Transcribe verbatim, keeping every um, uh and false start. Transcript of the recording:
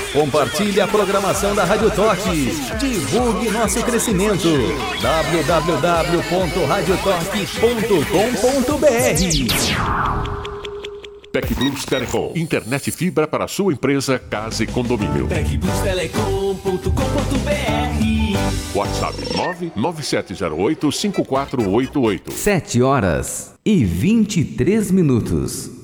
Compartilhe a programação da Rádio Torque. Divulgue nosso crescimento. w w w ponto radio torque ponto com ponto b r. TecBlus Telecom. Internet fibra para sua empresa, casa e condomínio. tec blus telecom ponto com ponto b r. WhatsApp nove nove sete zero oito cinco quatro oito oito. sete horas e vinte e três minutos.